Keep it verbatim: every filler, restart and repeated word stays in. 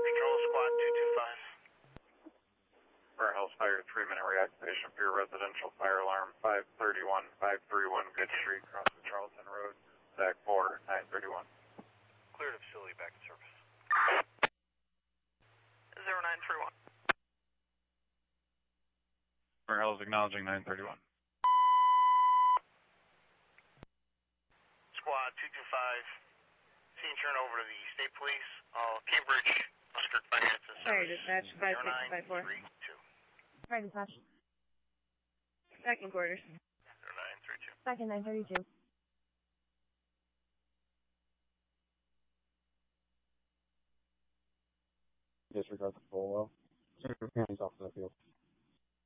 Control, Squad two two five. Warehouse Fire, three minute reactivation for your residential fire alarm, five thirty-one, five thirty-one Good Street, across the Charlton Road, Zach four, nine thirty-one. Cleared of facility, back in service. zero nine three one. Warehouse acknowledging nine thirty-one. Squad two two five. Scene turn over to the State Police. Uh, Cambridge, Musket Finances. Sorry, dispatch, five six five four. Sorry, dispatch. Second quarters. zero nine three two. Second nine thirty-two. Disregard the full well. Hands off the field.